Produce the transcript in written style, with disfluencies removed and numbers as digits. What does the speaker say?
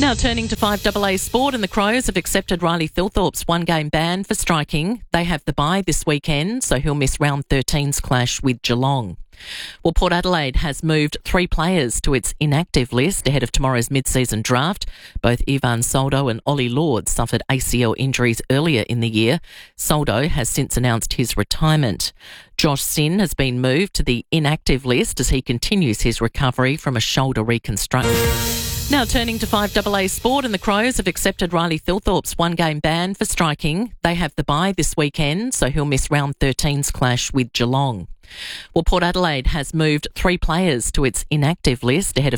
Now turning to 5AA Sport, and the Crows have accepted Riley Thilthorpe's one-game ban for striking. They have the bye this weekend, so he'll miss round 13's clash with Geelong. Well, Port Adelaide has moved 3 players to its inactive list ahead of tomorrow's mid-season draft. Both Ivan Soldo and Ollie Lord suffered ACL injuries earlier in the year. Soldo has since announced his retirement. Josh Sinn has been moved to the inactive list as he continues his recovery from a shoulder reconstruction. Now turning to 5AA Sport, and the Crows have accepted Riley Thilthorpe's one-game ban for striking. They have the bye this weekend, so he'll miss round 13's clash with Geelong. Well, Port Adelaide has moved 3 players to its inactive list ahead of